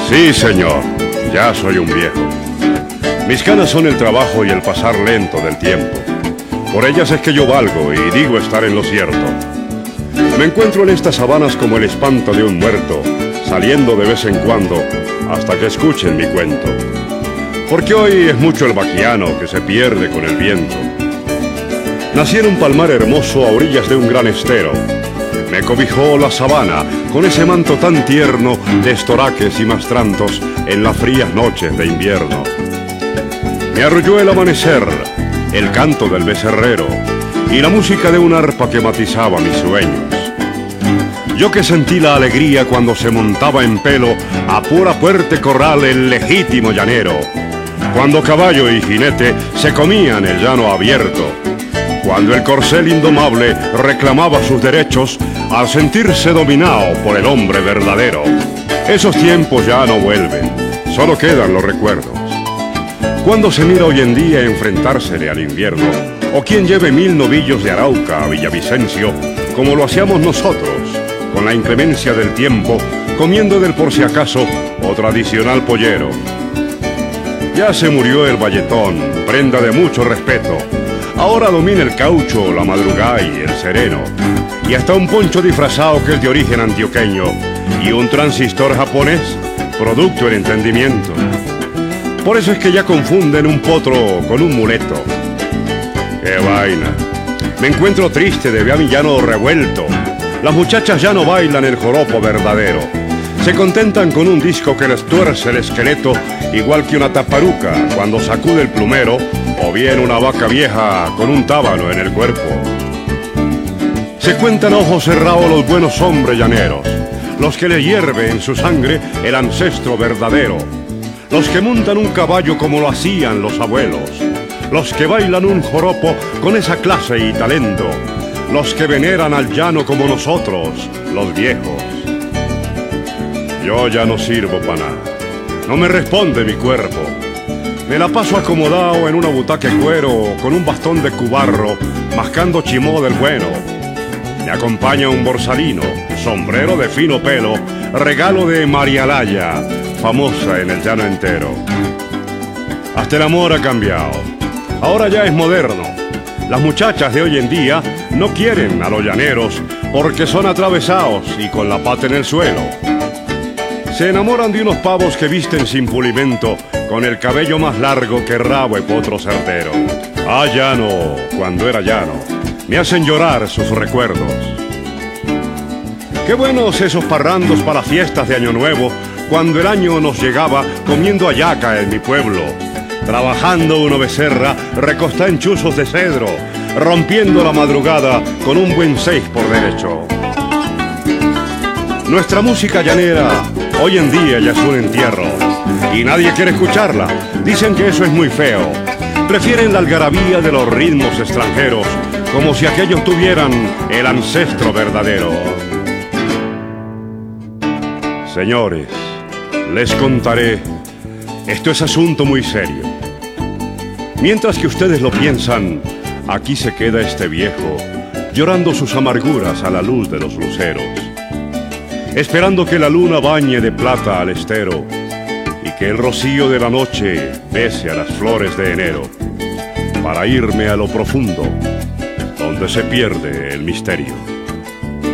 Sí, señor, ya soy un viejo. Mis canas son el trabajo y el pasar lento del tiempo. Por ellas es que yo valgo y digo estar en lo cierto. Me encuentro en estas sabanas como el espanto de un muerto, saliendo de vez en cuando hasta que escuchen mi cuento. Porque hoy es mucho el vaquiano que se pierde con el viento. Nací en un palmar hermoso a orillas de un gran estero. Me cobijó la sabana con ese manto tan tierno de estoraques y mastrantos en las frías noches de invierno. Me arrulló el amanecer, el canto del becerrero y la música de un arpa que matizaba mis sueños. Yo que sentí la alegría cuando se montaba en pelo a pura puerte corral el legítimo llanero, cuando caballo y jinete se comían el llano abierto, cuando el corcel indomable reclamaba sus derechos al sentirse dominado por el hombre verdadero. Esos tiempos ya no vuelven, solo quedan los recuerdos. Cuando se mira hoy en día enfrentársele al invierno, o quien lleve 1000 novillos de Arauca a Villavicencio, como lo hacíamos nosotros, con la inclemencia del tiempo, comiendo del por si acaso o tradicional pollero. Ya se murió el valletón, prenda de mucho respeto. Ahora domina el caucho, la madrugada y el sereno. Y hasta un poncho disfrazado que es de origen antioqueño. Y un transistor japonés, producto del entendimiento. Por eso es que ya confunden un potro con un muleto. ¡Qué vaina! Me encuentro triste de ver a mi llano revuelto. Las muchachas ya no bailan el joropo verdadero. Se contentan con un disco que les tuerce el esqueleto, igual que una taparuca cuando sacude el plumero, o bien una vaca vieja con un tábano en el cuerpo. Se cuentan a ojos cerrados los buenos hombres llaneros, los que le hierve en su sangre el ancestro verdadero, los que montan un caballo como lo hacían los abuelos, los que bailan un joropo con esa clase y talento, los que veneran al llano como nosotros, los viejos. Yo ya no sirvo para nada, no me responde mi cuerpo. Me la paso acomodado en una butaca de cuero con un bastón de cubarro, mascando chimó del bueno. Me acompaña un borsalino, sombrero de fino pelo, regalo de María Laya, famosa en el llano entero. Hasta el amor ha cambiado, ahora ya es moderno. Las muchachas de hoy en día no quieren a los llaneros porque son atravesados y con la pata en el suelo. Se enamoran de unos pavos que visten sin pulimento, con el cabello más largo que rabo de potro certero. Ah, llano, cuando era llano, me hacen llorar sus recuerdos. Qué buenos esos parrandos para fiestas de Año Nuevo, cuando el año nos llegaba comiendo hallaca en mi pueblo, trabajando uno becerra recostada en chuzos de cedro, rompiendo la madrugada con un buen 6 por derecho. Nuestra música llanera hoy en día ya es un entierro y nadie quiere escucharla. Dicen que eso es muy feo. Prefieren la algarabía de los ritmos extranjeros, como si aquellos tuvieran el ancestro verdadero. Señores, les contaré, esto es asunto muy serio. Mientras que ustedes lo piensan, aquí se queda este viejo, llorando sus amarguras a la luz de los luceros, esperando que la luna bañe de plata al estero y que el rocío de la noche bese a las flores de enero, para irme a lo profundo, donde se pierde el misterio.